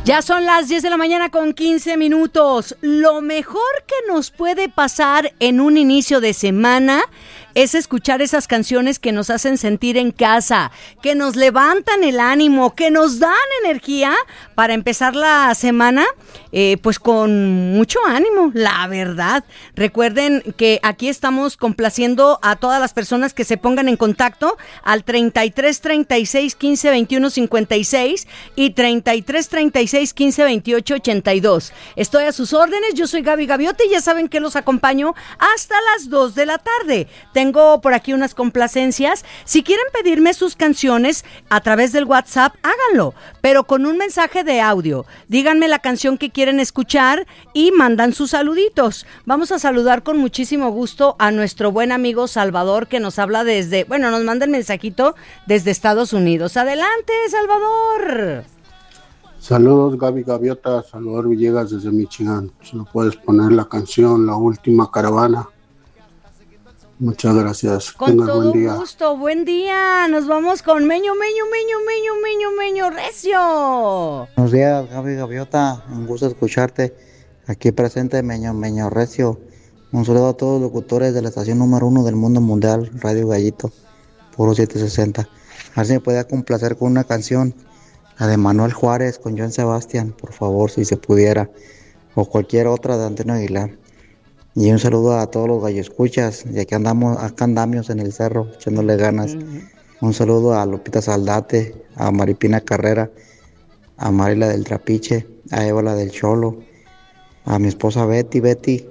Ya son las 10 de la mañana con 15 minutos. Lo mejor que nos puede pasar en un inicio de semana es escuchar esas canciones que nos hacen sentir en casa, que nos levantan el ánimo, que nos dan energía para empezar la semana, pues con mucho ánimo, la verdad. Recuerden que aquí estamos complaciendo a todas las personas que se pongan en contacto al 33 36 15 21 56 y 33 36 15 28 82. Estoy a sus órdenes, yo soy Gaby Gaviota y ya saben que los acompaño hasta las 2 de la tarde. Tengo por aquí unas complacencias. Si quieren pedirme sus canciones a través del WhatsApp, háganlo, pero con un mensaje de audio. Díganme la canción que quieren escuchar y mandan sus saluditos. Vamos a saludar con muchísimo gusto a nuestro buen amigo Salvador, que nos habla nos manda el mensajito desde Estados Unidos. Adelante, Salvador. Saludos, Gaby Gaviota, Salvador Villegas desde Michigan. Si me puedes poner la canción La Última Caravana. Muchas gracias. Con todo gusto, buen día. Nos vamos con Meño Recio. Buenos días, Gaby Gaviota. Un gusto escucharte. Aquí presente Meño Recio. Un saludo a todos los locutores de la estación número 1 del mundo mundial, Radio Gallito, Puro 760. A ver si me puede complacer con una canción, la de Manuel Juárez con Joan Sebastián, por favor, si se pudiera. O cualquier otra de Antonio Aguilar. Y un saludo a todos los galloescuchas, ya que acá andamos en el cerro, echándole ganas. Un saludo a Lupita Saldate, a Maripina Carrera, a Marila del Trapiche, a Eva la del Cholo, a mi esposa Betty,